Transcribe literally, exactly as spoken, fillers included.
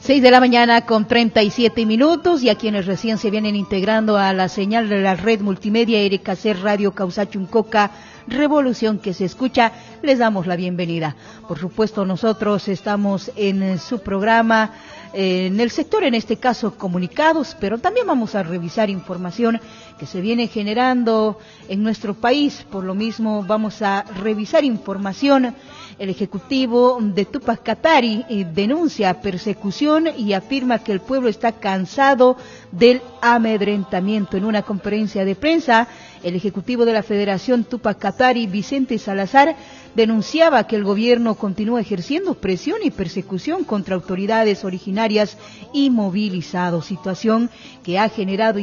Seis de la mañana con treinta y siete minutos, y a quienes recién se vienen integrando a la señal de la red multimedia R K C Radio Causachuncoca, Revolución que se escucha, les damos la bienvenida. Por supuesto, nosotros estamos en su programa, eh, en el sector, en este caso, comunicados, pero también vamos a revisar información que se viene generando en nuestro país. Por lo mismo, vamos a revisar información. El ejecutivo de Tupac Katari eh, denuncia persecución y afirma que el pueblo está cansado del amedrentamiento. En una conferencia de prensa, el ejecutivo de la Federación Tupac Katari, Vicente Salazar, denunciaba que el gobierno continúa ejerciendo presión y persecución contra autoridades originarias y movilizados, situación que ha generado